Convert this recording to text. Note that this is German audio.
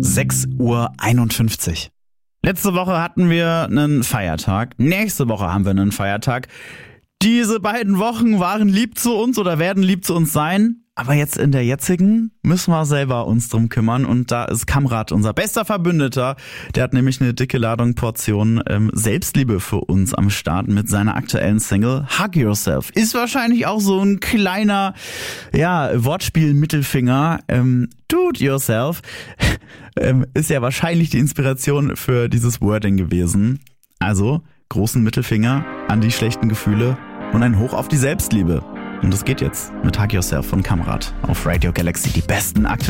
6:51 Uhr. Letzte Woche hatten wir einen Feiertag. Nächste Woche haben wir einen Feiertag. Diese beiden Wochen waren lieb zu uns oder werden lieb zu uns sein. Aber jetzt in der jetzigen müssen wir selber uns drum kümmern. Und da ist Kamrat, unser bester Verbündeter. Der hat nämlich eine dicke Ladung Portion Selbstliebe für uns am Start mit seiner aktuellen Single Hug Yourself. Ist wahrscheinlich auch so ein kleiner Wortspiel-Mittelfinger. Do it yourself. Ist ja wahrscheinlich die Inspiration für dieses Wording gewesen. Also großen Mittelfinger an die schlechten Gefühle und ein Hoch auf die Selbstliebe. Und das geht jetzt mit Hug Yourself von Kamrat auf Radio Galaxy. Die besten aktuellen